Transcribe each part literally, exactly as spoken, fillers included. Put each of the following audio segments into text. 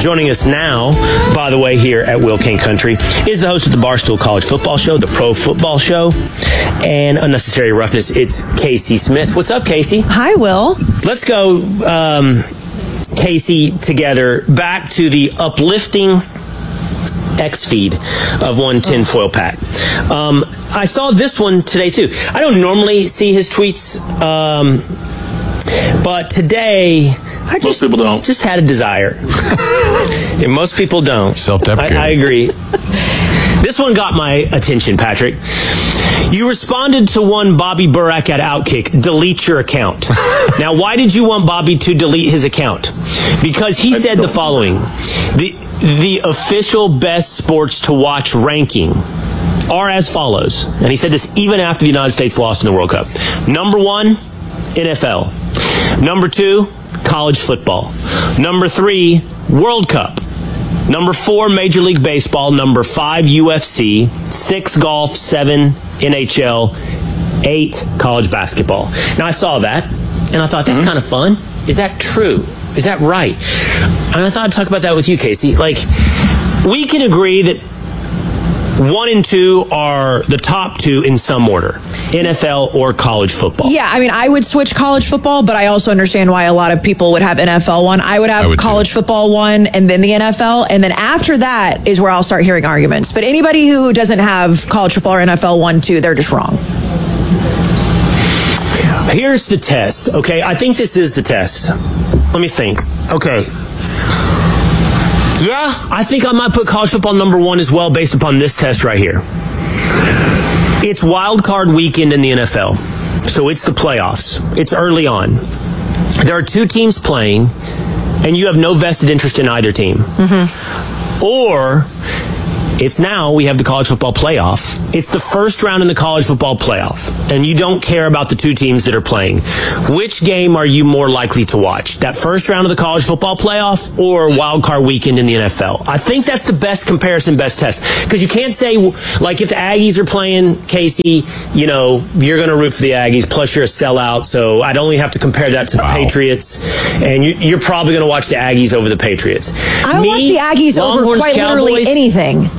Joining us now, by the way, here at Will King Country, is the host of the Barstool College Football Show, the Pro Football Show, and Unnecessary Roughness. It's Casey Smith. What's up, Casey? Hi, Will. Let's go, um, Casey, together back to the uplifting X feed of one tinfoil pack. Um, I saw this one today, too. I don't normally see his tweets, um, but today I just, most people don't. just had a desire. And most people don't. Self-deprecating. I, I agree. This one got my attention, Patrick. You responded to one Bobby Burak at Outkick, delete your account. Now, why did you want Bobby to delete his account? Because he said the following. The, the official best sports to watch ranking are as follows. And he said this even after the United States lost in the World Cup. Number one, N F L. Number two, college football. Number three, World Cup. Number four, Major League Baseball. Number five, U F C. Six, golf. Seven, N H L. Eight, college basketball. Now, I saw that, and I thought, that's mm-hmm. kind of fun. Is that true? Is that right? And I thought I'd talk about that with you, Casey. Like, we can agree that one and two are the top two in some order, N F L or college football. Yeah, I mean, I would switch college football, but I also understand why a lot of people would have N F L one. I would have I would college too. football one and then the N F L. And then after that is where I'll start hearing arguments. But anybody who doesn't have college football or N F L one, two, they're just wrong. Here's the test, okay? I think this is the test. Let me think. Okay. Yeah, I think I might put college football number one as well based upon this test right here. It's wild card weekend in the N F L. So it's the playoffs. It's early on. There are two teams playing, and you have no vested interest in either team. Mm-hmm. Or it's now we have the college football playoff. It's the first round in the college football playoff, and you don't care about the two teams that are playing. Which game are you more likely to watch? That first round of the college football playoff or wild card weekend in the N F L? I think that's the best comparison, best test. Because you can't say, like, if the Aggies are playing, Casey, you know, you're going to root for the Aggies, plus you're a sellout, so I'd only have to compare that to the wow. Patriots, and you, you're probably going to watch the Aggies over the Patriots. I Me, watch the Aggies Longhorns, over quite Cowboys, literally anything.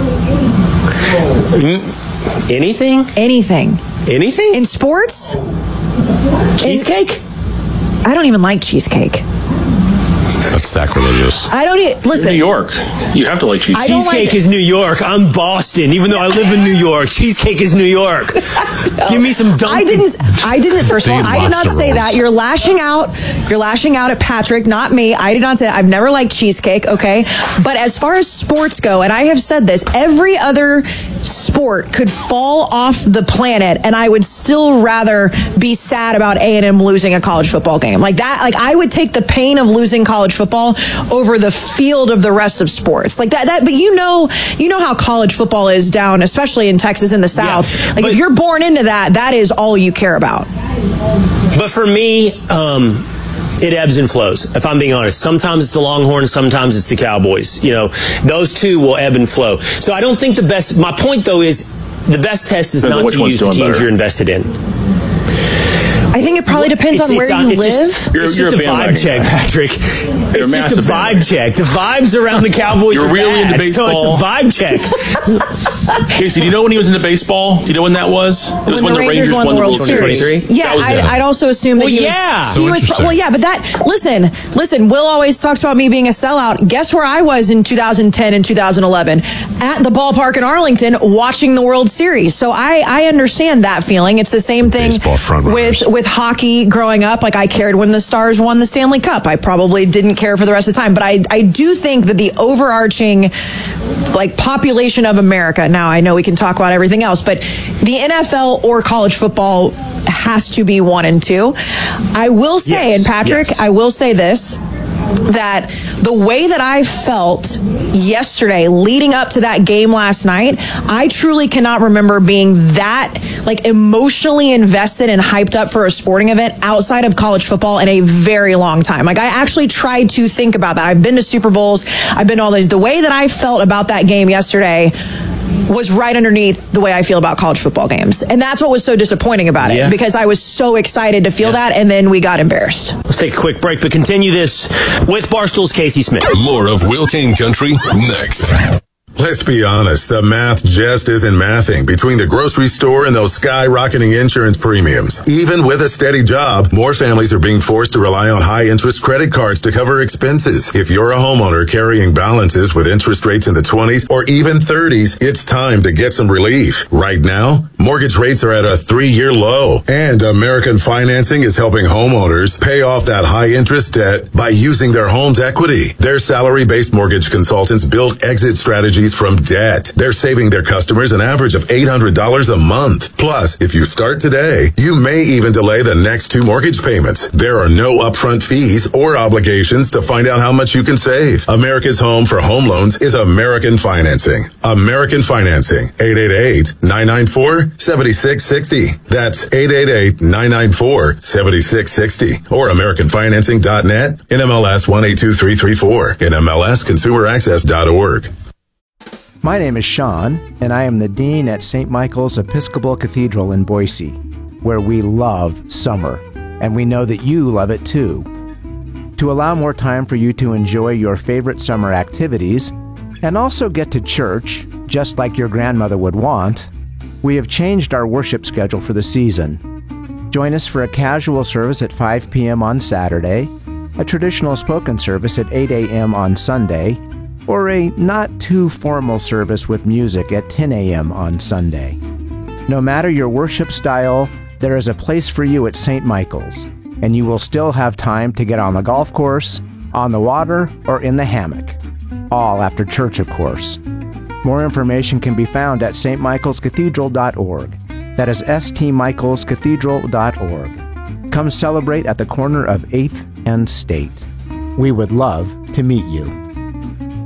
Anything? Anything. Anything? In sports? Cheesecake? In, I don't even like cheesecake. That's sacrilegious. I don't eat. Listen, New York. You have to like cheesecake. Cheesecake like is New York. I'm Boston, even though I live in New York. Cheesecake is New York. Give me some Dunkin'. I didn't. I didn't. First of all, I did not say rolls. that. You're lashing out. You're lashing out at Patrick, not me. I did not say that. I've never liked cheesecake. Okay, but as far as sports go, and I have said this, every other sport could fall off the planet, and I would still rather be sad about A and M losing a college football game like that. Like I would take the pain of losing college football over the field of the rest of sports like that. That, but you know, you know how college football is down, especially in Texas in the South. Yeah, like but, if you're born into that, that is all you care about. But for me, um, it ebbs and flows, if I'm being honest. Sometimes it's the Longhorns, sometimes it's the Cowboys. You know, those two will ebb and flow. So I don't think the best, my point though is the best test is not to use the teams better. You're invested in. I think it probably depends it's, on it's, where it's you live. Just, you're, it's you're just a, a vibe check, Patrick. You're it's a just a vibe bandwagon. check. The vibes around the Cowboys you're are really bad, into baseball. So it's a vibe check. Casey, do you know when he was into baseball? Do you know when that was? It was when, when the Rangers, Rangers won the World, World Series. Series. Yeah, I'd, I'd also assume that well, he yeah. was... So he was well, yeah, but that... Listen, listen, Will always talks about me being a sellout. Guess where I was in two thousand ten and two thousand eleven? At the ballpark in Arlington watching the World Series. So I, I understand that feeling. It's the same thing with, with hockey growing up. Like, I cared when the Stars won the Stanley Cup. I probably didn't care for the rest of the time. But I, I do think that the overarching... like population of America. Now, I know we can talk about everything else, but the N F L or college football has to be one and two. I will say, yes, and Patrick, yes. I will say this, that the way that I felt yesterday leading up to that game last night, I truly cannot remember being that like emotionally invested and hyped up for a sporting event outside of college football in a very long time. Like I actually tried to think about that. I've been to Super Bowls. I've been to all these. The way that I felt about that game yesterday, was right underneath the way I feel about college football games. And that's what was so disappointing about it, Yeah. because I was so excited to feel that, and then we got embarrassed. Let's take a quick break, but continue this with Barstool's Casey Smith. More of Will King Country next. Let's be honest, the math just isn't mathing between the grocery store and those skyrocketing insurance premiums. Even with a steady job, more families are being forced to rely on high-interest credit cards to cover expenses. If you're a homeowner carrying balances with interest rates in the twenties or even thirties, it's time to get some relief. Right now, mortgage rates are at a three-year low, and American Financing is helping homeowners pay off that high-interest debt by using their home's equity. Their salary-based mortgage consultants build exit strategies from debt. They're saving their customers an average of eight hundred dollars a month. Plus, if you start today, you may even delay the next two mortgage payments. There are no upfront fees or obligations to find out how much you can save. America's home for home loans is American Financing. American Financing. eight eight eight, nine nine four, seven six six zero. That's eight eight eight, nine nine four, seven six six zero. Or American Financing dot net. N M L S one eight two three three four. N M L S consumer access dot org. My name is Sean, and I am the Dean at Saint Michael's Episcopal Cathedral in Boise, where we love summer, and we know that you love it too. To allow more time for you to enjoy your favorite summer activities, and also get to church, just like your grandmother would want, we have changed our worship schedule for the season. Join us for a casual service at five p.m. on Saturday, a traditional spoken service at eight a.m. on Sunday, or a not-too-formal service with music at ten a.m. on Sunday. No matter your worship style, there is a place for you at Saint Michael's, and you will still have time to get on the golf course, on the water, or in the hammock. All after church, of course. More information can be found at s t michaels cathedral dot org. That is s t michaels cathedral dot org. Come celebrate at the corner of eighth and State. We would love to meet you.